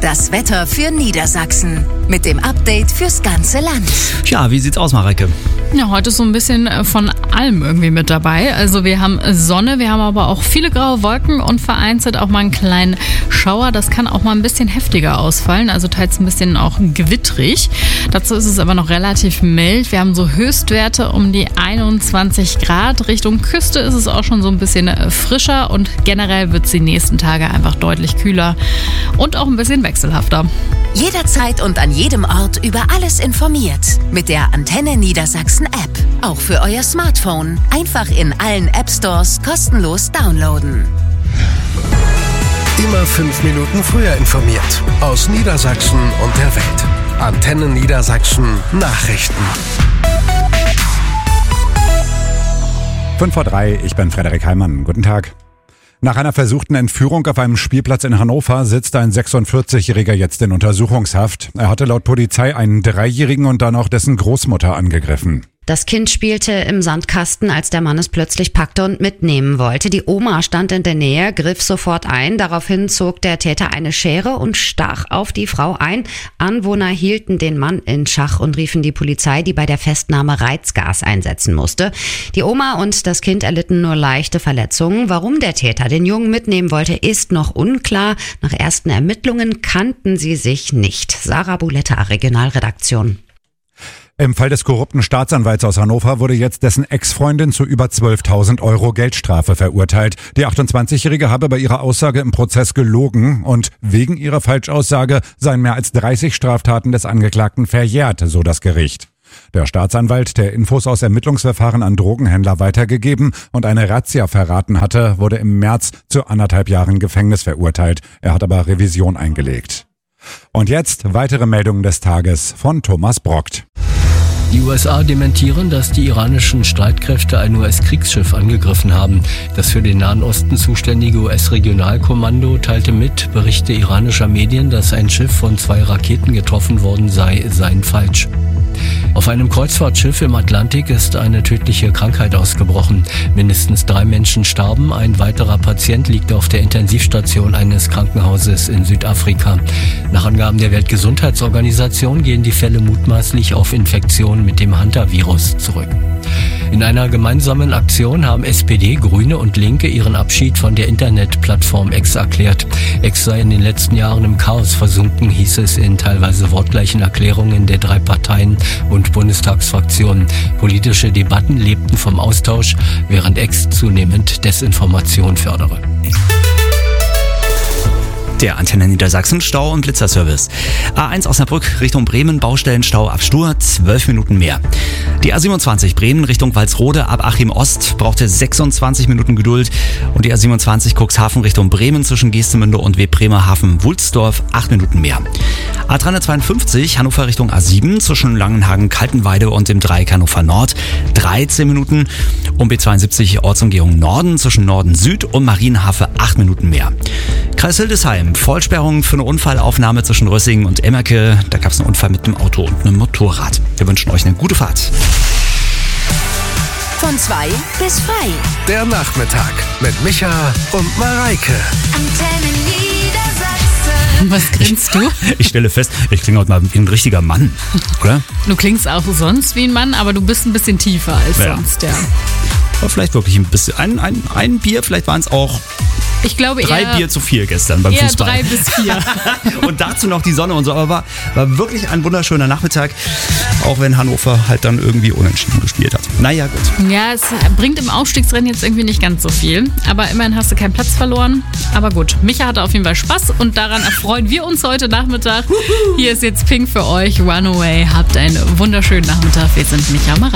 Das Wetter für Niedersachsen mit dem Update fürs ganze Land. Ja, wie sieht's aus, Mareike? Ja, heute ist so ein bisschen von allem irgendwie mit dabei. Also wir haben Sonne, wir haben aber auch viele graue Wolken und vereinzelt auch mal einen kleinen Schauer. Das kann auch mal ein bisschen heftiger ausfallen, also teils ein bisschen auch gewittrig. Dazu ist es aber noch relativ mild. Wir haben so Höchstwerte um die 21 Grad. Richtung Küste ist es auch schon so ein bisschen frischer und generell wird es die nächsten Tage einfach deutlich kühler und auch ein bisschen wechselhafter. Jederzeit und an jedem Ort über alles informiert. Mit der Antenne Niedersachsen App. Auch für euer Smartphone. Einfach in allen App Stores kostenlos downloaden. Immer 5 Minuten früher informiert. Aus Niedersachsen und der Welt. Antenne Niedersachsen Nachrichten. 5:03 Uhr, ich bin Frederik Heimann. Guten Tag. Nach einer versuchten Entführung auf einem Spielplatz in Hannover sitzt ein 46-Jähriger jetzt in Untersuchungshaft. Er hatte laut Polizei einen 3-Jährigen und dann auch dessen Großmutter angegriffen. Das Kind spielte im Sandkasten, als der Mann es plötzlich packte und mitnehmen wollte. Die Oma stand in der Nähe, griff sofort ein. Daraufhin zog der Täter eine Schere und stach auf die Frau ein. Anwohner hielten den Mann in Schach und riefen die Polizei, die bei der Festnahme Reizgas einsetzen musste. Die Oma und das Kind erlitten nur leichte Verletzungen. Warum der Täter den Jungen mitnehmen wollte, ist noch unklar. Nach ersten Ermittlungen kannten sie sich nicht. Sarah Buletta, Regionalredaktion. Im Fall des korrupten Staatsanwalts aus Hannover wurde jetzt dessen Ex-Freundin zu über 12.000 € Geldstrafe verurteilt. Die 28-Jährige habe bei ihrer Aussage im Prozess gelogen und wegen ihrer Falschaussage seien mehr als 30 Straftaten des Angeklagten verjährt, so das Gericht. Der Staatsanwalt, der Infos aus Ermittlungsverfahren an Drogenhändler weitergegeben und eine Razzia verraten hatte, wurde im März zu 1,5 Jahren Gefängnis verurteilt. Er hat aber Revision eingelegt. Und jetzt weitere Meldungen des Tages von Thomas Brockt. Die USA dementieren, dass die iranischen Streitkräfte ein US-Kriegsschiff angegriffen haben. Das für den Nahen Osten zuständige US-Regionalkommando teilte mit, Berichte iranischer Medien, dass ein Schiff von 2 Raketen getroffen worden sei, seien falsch. Auf einem Kreuzfahrtschiff im Atlantik ist eine tödliche Krankheit ausgebrochen. Mindestens 3 Menschen starben, ein weiterer Patient liegt auf der Intensivstation eines Krankenhauses in Südafrika. Nach Angaben der Weltgesundheitsorganisation gehen die Fälle mutmaßlich auf Infektionen mit dem Hantavirus zurück. In einer gemeinsamen Aktion haben SPD, Grüne und Linke ihren Abschied von der Internetplattform X erklärt. X sei in den letzten Jahren im Chaos versunken, hieß es in teilweise wortgleichen Erklärungen der 3 Parteien und Bundestagsfraktionen. Politische Debatten lebten vom Austausch, während X zunehmend Desinformation fördere. Der Antenne Niedersachsen Stau- und Blitzerservice. A1 Osnabrück Richtung Bremen, Baustellenstau ab Stur, 12 Minuten mehr. Die A27 Bremen Richtung Walsrode ab Achim Ost brauchte 26 Minuten Geduld. Und die A27 Cuxhaven Richtung Bremen zwischen Geestemünde und Bremerhaven-Wulsdorf 8 Minuten mehr. A352 Hannover Richtung A7 zwischen Langenhagen-Kaltenweide und dem Dreieck Hannover Nord 13 Minuten. Und B72 Ortsumgehung Norden zwischen Norden-Süd und Marienhafe 8 Minuten mehr. Kreis Hildesheim, Vollsperrung für eine Unfallaufnahme zwischen Rössingen und Emmerke. Da gab es einen Unfall mit einem Auto und einem Motorrad. Wir wünschen euch eine gute Fahrt. Von 2 bis frei. Der Nachmittag mit Micha und Mareike. Antenne Niedersachsen. Was grinst du? Ich stelle fest, ich klinge heute mal wie ein richtiger Mann, oder? Du klingst auch sonst wie ein Mann, aber du bist ein bisschen tiefer als sonst, ja. Aber vielleicht wirklich ein bisschen. Ein Bier, vielleicht waren es auch Ich glaube 3 Bier zu viel gestern beim eher Fußball. 3 bis 4. Und dazu noch die Sonne und so. Aber war wirklich ein wunderschöner Nachmittag. Auch wenn Hannover halt dann irgendwie unentschieden gespielt hat. Naja, gut. Ja, es bringt im Aufstiegsrennen jetzt irgendwie nicht ganz so viel. Aber immerhin hast du keinen Platz verloren. Aber gut, Micha hatte auf jeden Fall Spaß und daran erfreuen wir uns heute Nachmittag. Hier ist jetzt Pink für euch, Runaway. Habt einen wunderschönen Nachmittag. Wir sind Micha Mareike.